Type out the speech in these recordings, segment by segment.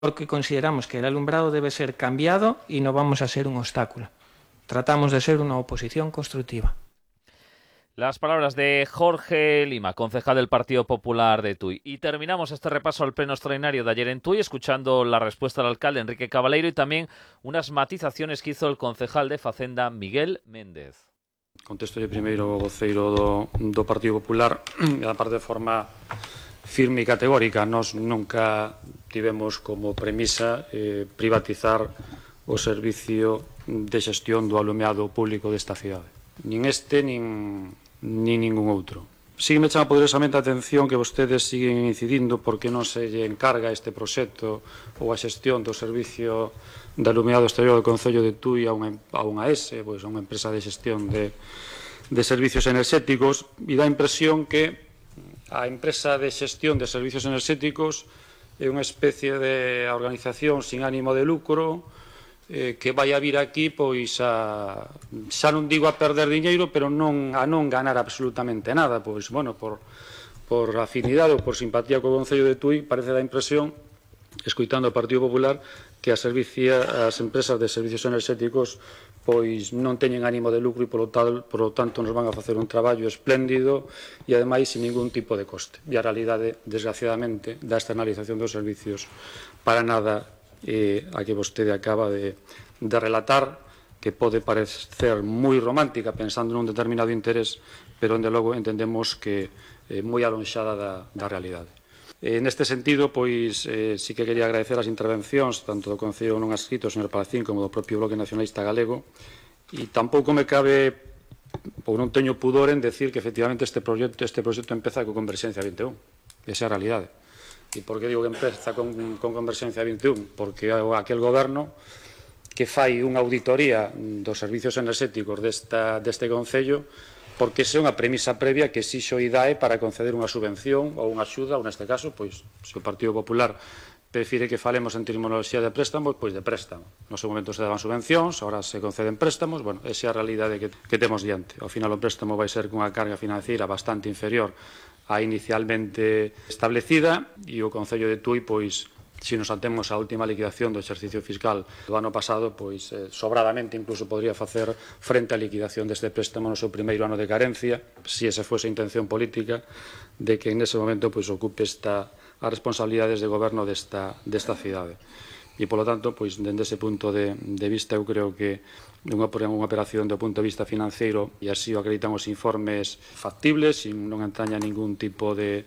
porque consideramos que el alumbrado debe ser cambiado y no vamos a ser un obstáculo. Tratamos de ser una oposición constructiva. Las palabras de Jorge Lima, concejal del Partido Popular de Tui. Y terminamos este repaso al pleno extraordinario de ayer en Tui, escuchando la respuesta del alcalde Enrique Cabaleiro y también unas matizaciones que hizo el concejal de Facenda Miguel Méndez. Contesto primeiro o voceiro do Partido Popular, e aparte de forma firme e categórica. Nós nunca tivemos como premisa privatizar o servicio de xestión do alumeado público desta cidade. Nin este, nin ningún outro. Sí me chama poderosamente a atención que vostedes siguen incidindo porque non se lle encarga este proxecto ou a xestión do servicio de alumeado exterior do Concello de Tui a unha ESE, pois a unha empresa de xestión de servicios enerxéticos, e dá a impresión que a empresa de xestión de servicios enerxéticos é unha especie de organización sin ánimo de lucro que vai a vir aquí pois xa non digo a perder diñeiro, pero a non ganar absolutamente nada, pois, bueno, por afinidade ou por simpatía co Concello de Tui, parece dar impresión, escoitando o Partido Popular, que as empresas de servicios enerxéticos pois non teñen ánimo de lucro e, polo tanto, nos van a facer un traballo espléndido e, ademais, sin ningún tipo de coste. E a realidade, desgraciadamente, da externalización dos servicios para nada a que vostede acaba de relatar, que pode parecer moi romántica pensando nun determinado interés, pero, onde logo, entendemos que é moi alonxada da realidade. Neste sentido, pois, sí que quería agradecer as intervencións tanto do Concello non adscrito, o señor Palacín, como do propio Bloque Nacionalista Galego, e tampouco me cabe, ou non teño pudor en decir que, efectivamente, este proxecto empeza con Converxencia 21. Esa é a realidade. E por que digo que empeza con Converxencia 21? Porque aquel goberno que fai unha auditoría dos servicios enerxéticos deste Concello, porque esa é unha premisa previa que exixo o IDAE para conceder unha subvención ou unha axuda, ou neste caso, pois, se o Partido Popular prefire que falemos en terminoloxía de préstamos, pois de préstamo. No seu momento se daban subvencións, agora se conceden préstamos, bueno, esa é a realidade que temos diante. Ao final o préstamo vai ser cunha carga financiera bastante inferior a inicialmente establecida, e o Concello de Tui, pois, se nos atemos á última liquidación do exercicio fiscal do ano pasado, pois sobradamente incluso podría facer frente á liquidación deste préstamo no seu primeiro ano de carencia, se esa fose a intención política de que en ese momento pois ocupe as responsabilidades de goberno desta cidade. E, polo tanto, pois, dende ese punto de vista, eu creo que unha operación do punto de vista financeiro, e así o acreditan os informes factibles, e non entraña ningún tipo de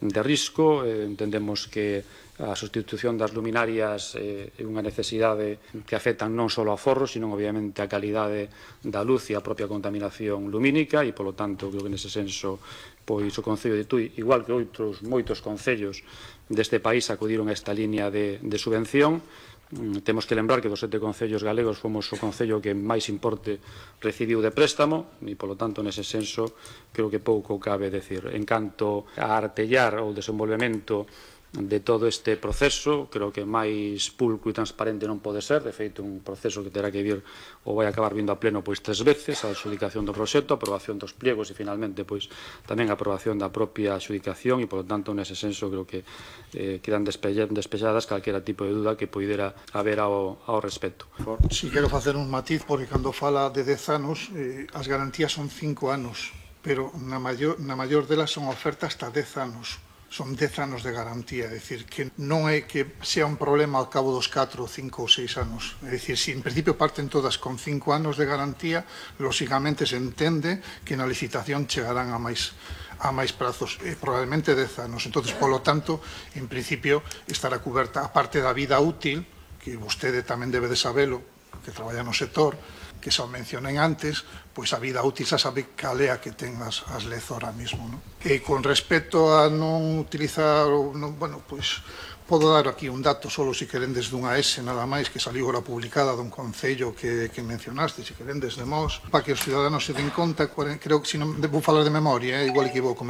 risco. Entendemos que a sustitución das luminarias é unha necesidade que afectan non só ao aforro, sino, obviamente, a calidade da luz e a propia contaminación lumínica, e, polo tanto, creo que nese senso, pois, o Concello de Tui, igual que outros moitos concellos deste país, acudiron a esta línea de subvención. Temos que lembrar que dos 7 concellos galegos fomos o concello que máis importe recibiu de préstamo e, polo tanto, nese senso, creo que pouco cabe decir. En canto a artellar o desenvolvemento de todo este proceso, creo que máis pulcro e transparente non pode ser. De feito, un proceso que terá que vir ou vai acabar vindo a pleno pois 3 veces, a adxudicación do proxecto, a aprobación dos pliegos e, finalmente, pois tamén a aprobación da propia adxudicación, e, polo tanto, nese senso, creo que quedan despejadas calquera tipo de duda que poidera haber ao respecto. Si quero facer un matiz, porque cando fala de 10 anos, as garantías son 5 anos, pero na maior delas son ofertas hasta 10 anos. Son 10 anos de garantía, é dicir, que non é que sea un problema ao cabo dos 4, 5 ou 6 anos. É dicir, se en principio parten todas con 5 anos de garantía, lóxicamente se entende que na licitación chegarán a máis prazos, probablemente 10 anos. Entón, polo tanto, en principio, estará cuberta a parte da vida útil, que vostede tamén debe de sabelo, que traballa no sector, que xa o mencionen antes, pois a vida útil xa sabe cal é a que ten as LED ahora mesmo. E con respecto a non utilizar, bueno, pois podo dar aquí un dato solo, se querendes, dunha ESE nada máis que saliu agora publicada dun concello que mencionaste, se querendes de Mos, para que os ciudadanos se den conta, creo que, se non vou falar de memoria, igual equivoco,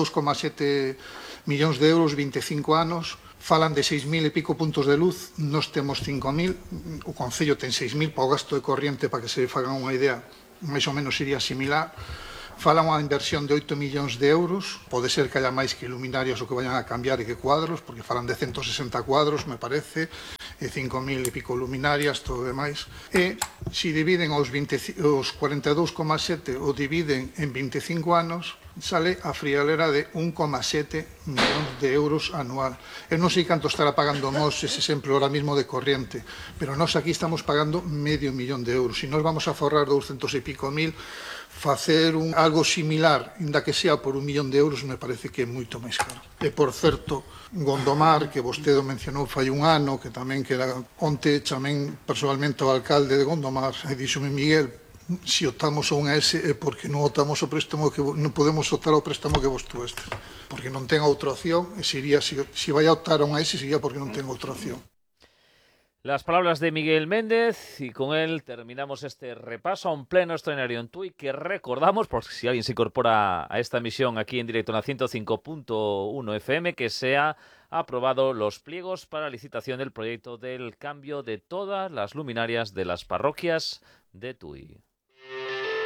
42,7 millóns de euros, 25 anos, falan de 6.000 e pico puntos de luz, nós temos 5.000, o Concello ten 6.000 para o gasto de corriente, para que se fagan unha idea, máis ou menos iría similar. Falan unha inversión de 8 millóns de euros, pode ser que haya máis que luminarias o que vayan a cambiar e que cuadros, porque falan de 160 cuadros, me parece, e 5.000 e pico luminarias, todo o demais. E se dividen os 42,7 o dividen en 25 anos, sale a friolera de 1,7 millóns de euros anual. Eu non sei canto estará pagando nós ese exemplo ahora mismo de corriente, pero nós aquí estamos pagando medio millón de euros. Se nós vamos a forrar 200 e pico mil, facer algo similar, ainda que sea por 1 millón de euros, me parece que é moito máis caro. E, por certo, Gondomar, que vostede mencionou fai un ano, que tamén queda onte chamén personalmente ao alcalde de Gondomar, e díxome Miguel, se optamos a unha S é porque non optamos ao préstamo que non podemos optar ao préstamo que vos tuestes, porque non ten outra opción, e se vai a optar a unha S sería porque non ten outra opción. Las palabras de Miguel Méndez, y con él terminamos este repaso a un pleno extraordinario en Tui, que recordamos, por si alguien se incorpora a esta emisión aquí en directo en la 105.1 FM, que se ha aprobado los pliegos para licitación del proyecto del cambio de todas las luminarias de las parroquias de Tui.